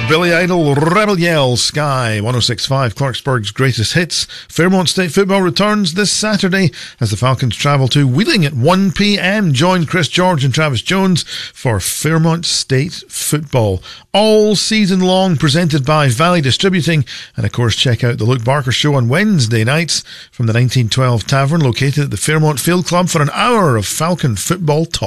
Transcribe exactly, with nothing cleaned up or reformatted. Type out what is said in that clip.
Billy Idol, Rebel Yell, Sky, one oh six point five, Clarksburg's greatest hits. Fairmont State football returns this Saturday as the Falcons travel to Wheeling at one p.m. Join Chris George and Travis Jones for Fairmont State football. All season long, presented by Valley Distributing. And of course, check out the Luke Barker Show on Wednesday nights from the nineteen twelve Tavern, located at the Fairmont Field Club, for an hour of Falcon football talk.